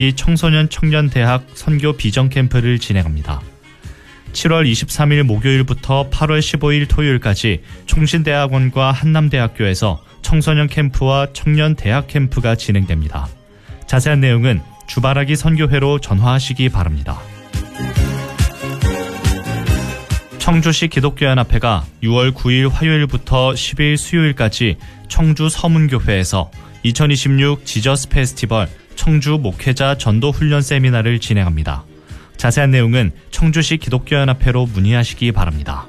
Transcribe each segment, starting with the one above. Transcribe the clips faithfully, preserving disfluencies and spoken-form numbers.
이 청소년 청년대학 선교 비전 캠프를 진행합니다. 칠월 이십삼일 목요일부터 팔월 십오일 토요일까지 총신대학원과 한남대학교에서 청소년 캠프와 청년 대학 캠프가 진행됩니다. 자세한 내용은 주바라기 선교회로 전화하시기 바랍니다. 청주시 기독교연합회가 유월 구일 화요일부터 십일 수요일까지 청주 서문교회에서 이천이십육 지저스 페스티벌 청주 목회자 전도 훈련 세미나를 진행합니다. 자세한 내용은 청주시 기독교연합회로 문의하시기 바랍니다.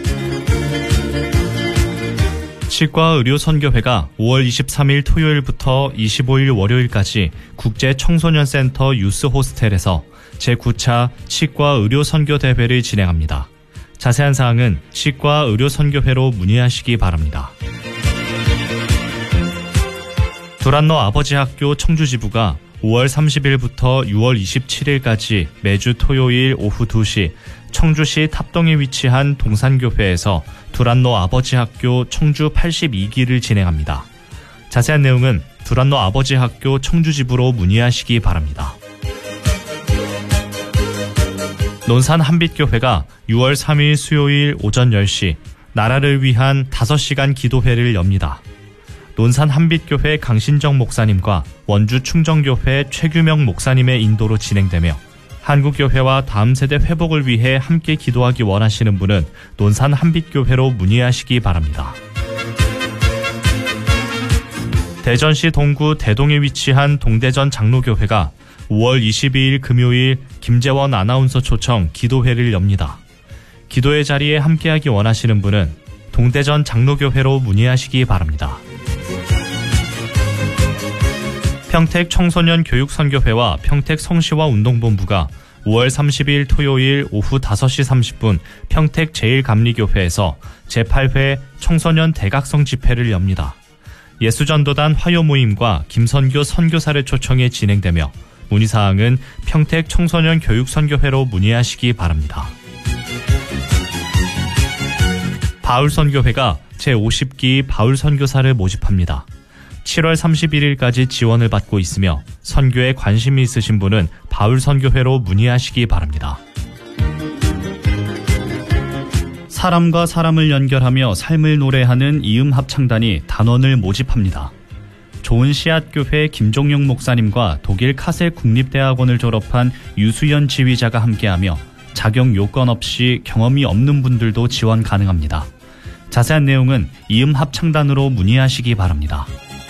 치과의료선교회가 오월 이십삼일 토요일부터 이십오일 월요일까지 국제청소년센터 유스호스텔에서 제구차 치과의료선교대회를 진행합니다. 자세한 사항은 치과의료선교회로 문의하시기 바랍니다. 두란노 아버지학교 청주지부가 오월 삼십일부터 유월 이십칠일까지 매주 토요일 오후 두시 청주시 탑동에 위치한 동산교회에서 두란노 아버지학교 청주 팔십이기를 진행합니다. 자세한 내용은 두란노 아버지학교 청주지부로 문의하시기 바랍니다. 논산 한빛교회가 유월 삼일 수요일 오전 열시 나라를 위한 다섯 시간 기도회를 엽니다. 논산 한빛교회 강신정 목사님과 원주 충정교회 최규명 목사님의 인도로 진행되며 한국교회와 다음 세대 회복을 위해 함께 기도하기 원하시는 분은 논산 한빛교회로 문의하시기 바랍니다. 대전시 동구 대동에 위치한 동대전 장로교회가 오월 이십이일 금요일 김재원 아나운서 초청 기도회를 엽니다. 기도의 자리에 함께하기 원하시는 분은 동대전 장로교회로 문의하시기 바랍니다. 평택 청소년 교육선교회와 평택 성시와 운동본부가 오월 삼십일 토요일 오후 다섯시 삼십분 평택 제일감리교회에서 제팔회 청소년 대각성 집회를 엽니다. 예수전도단 화요모임과 김선교 선교사를 초청해 진행되며 문의사항은 평택 청소년 교육선교회로 문의하시기 바랍니다. 바울선교회가 제오십기 바울선교사를 모집합니다. 칠월 삼십일일까지 지원을 받고 있으며 선교에 관심이 있으신 분은 바울선교회로 문의하시기 바랍니다. 사람과 사람을 연결하며 삶을 노래하는 이음합창단이 단원을 모집합니다. 좋은 씨앗교회 김종용 목사님과 독일 카셀 국립대학원을 졸업한 유수연 지휘자가 함께하며 자격 요건 없이 경험이 없는 분들도 지원 가능합니다. 자세한 내용은 이음합창단으로 문의하시기 바랍니다.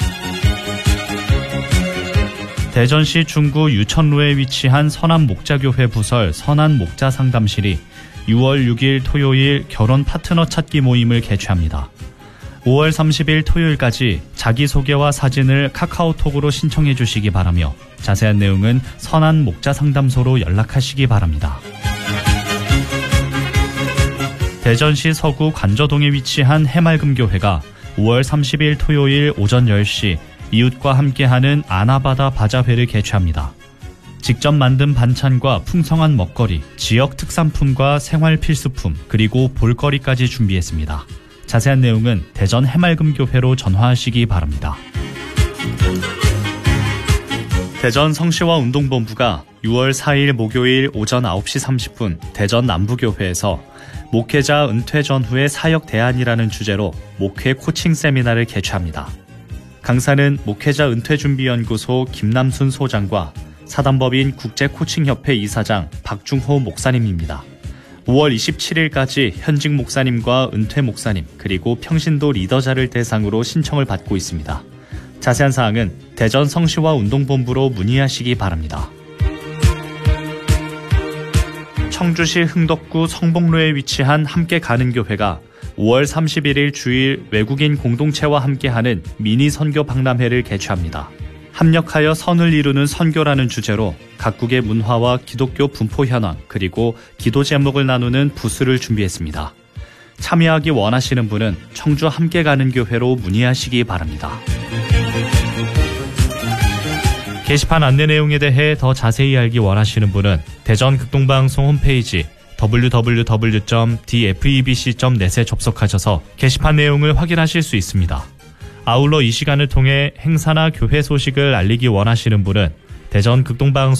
대전시 중구 유천로에 위치한 선한목자교회 부설 선한목자상담실이 유월 육일 토요일 결혼 파트너 찾기 모임을 개최합니다. 오월 삼십일 토요일까지 자기소개와 사진을 카카오톡으로 신청해 주시기 바라며 자세한 내용은 선한목자상담소로 연락하시기 바랍니다. 대전시 서구 관저동에 위치한 해맑음교회가 오월 삼십일 토요일 오전 열시 이웃과 함께하는 아나바다 바자회를 개최합니다. 직접 만든 반찬과 풍성한 먹거리, 지역 특산품과 생활 필수품, 그리고 볼거리까지 준비했습니다. 자세한 내용은 대전 해맑음교회로 전화하시기 바랍니다. 대전 성시와 운동본부가 유월 사일 목요일 오전 아홉시 삼십분 대전 남부교회에서 목회자 은퇴 전후의 사역 대안이라는 주제로 목회 코칭 세미나를 개최합니다. 강사는 목회자 은퇴준비연구소 김남순 소장과 사단법인 국제코칭협회 이사장 박중호 목사님입니다. 오월 이십칠일까지 현직 목사님과 은퇴 목사님 그리고 평신도 리더자를 대상으로 신청을 받고 있습니다. 자세한 사항은 대전 성시와 운동본부로 문의하시기 바랍니다. 청주시 흥덕구 성복로에 위치한 함께 가는 교회가 오월 삼십일일 주일 외국인 공동체와 함께하는 미니 선교 박람회를 개최합니다. 합력하여 선을 이루는 선교라는 주제로 각국의 문화와 기독교 분포 현황 그리고 기도 제목을 나누는 부스를 준비했습니다. 참여하기 원하시는 분은 청주 함께 가는 교회로 문의하시기 바랍니다. 게시판 안내 내용에 대해 더 자세히 알기 원하시는 분은 대전 극동방송 홈페이지 더블유 더블유 더블유 점 디에프이비씨 점 넷에 접속하셔서 게시판 내용을 확인하실 수 있습니다. 아울러 이 시간을 통해 행사나 교회 소식을 알리기 원하시는 분은 대전 극동방